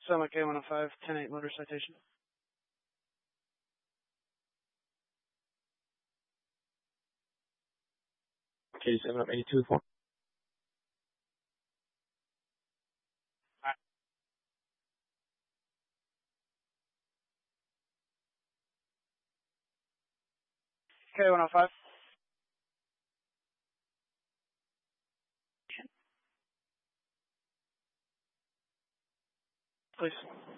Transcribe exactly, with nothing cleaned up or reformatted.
Summit K one oh five, ten eight motor citation. K seven up eighty-two four. K one oh five. Please.